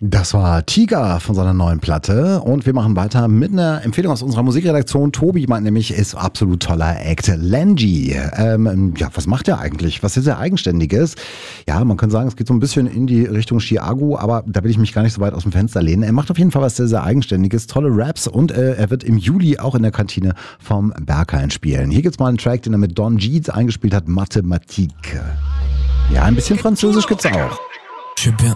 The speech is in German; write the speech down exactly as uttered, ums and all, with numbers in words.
Das war Tiga von seiner neuen Platte und wir machen weiter mit einer Empfehlung aus unserer Musikredaktion. Tobi meint nämlich, ist absolut toller Act. Lenji, ähm, ja, was macht er eigentlich? Was ist er Eigenständiges? Ja, man kann sagen, es geht so ein bisschen in die Richtung Chiago, aber da will ich mich gar nicht so weit aus dem Fenster lehnen. Er macht auf jeden Fall was sehr, sehr Eigenständiges, tolle Raps und äh, er wird im Juli auch in der Kantine vom Berghain spielen. Hier gibt's mal einen Track, den er mit Don Jeets eingespielt hat, Mathematik. Ja, ein bisschen Französisch gibt's auch. Je suis bien